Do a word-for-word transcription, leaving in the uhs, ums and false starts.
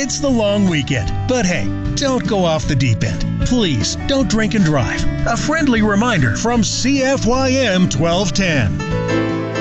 It's the long weekend, but hey, don't go off the deep end. Please don't drink and drive. A friendly reminder from C F Y M twelve ten.